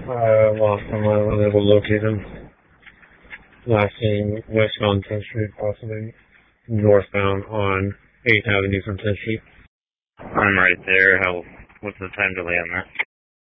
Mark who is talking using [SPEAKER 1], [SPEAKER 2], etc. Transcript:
[SPEAKER 1] Lost on my unable to locate him. Last seen west on 10th Street, possibly northbound on 8th Avenue from 10th Street.
[SPEAKER 2] I'm right there. What's the time delay on that?